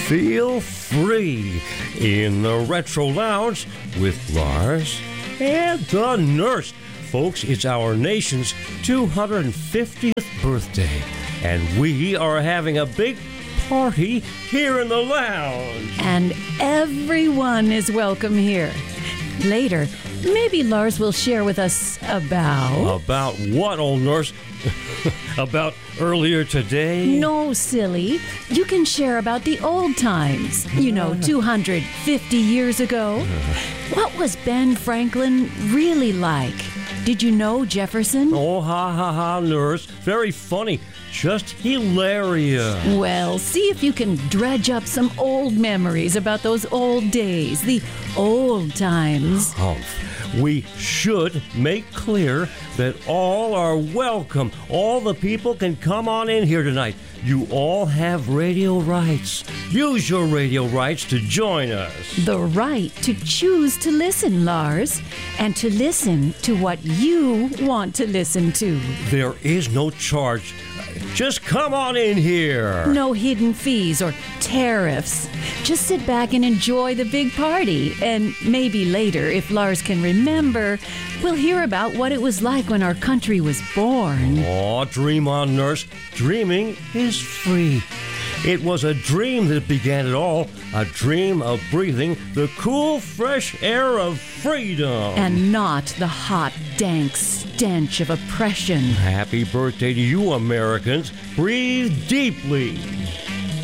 Feel free in the Retro Lounge with Lars and the Nurse. Folks, it's our nation's 250th birthday, and we are having a big party here in the lounge. And everyone is welcome here. Later, maybe Lars will share with us about... About what, old Nurse? About earlier today? No, silly. You can share about the old times. 250 years ago. What was Ben Franklin really like? Did you know Jefferson? Oh, ha, Nurse. Very funny. Just hilarious. Well, see if you can dredge up some old memories about those old days, the old times. We should make clear that all are welcome. All the people can come on in here tonight. You all have radio rights. Use your radio rights to join us. The right to choose to listen, Lars, and to listen to what you want to listen to. There is no charge. Just come on in here. No hidden fees or tariffs. Just sit back and enjoy the big party. And maybe later, if Lars can remember, we'll hear about what it was like when our country was born. Oh, dream on, Nurse. Dreaming is free. It was a dream that began it all, a dream of breathing the cool, fresh air of freedom. And not the hot, dank stench of oppression. Happy birthday to you, Americans. Breathe deeply.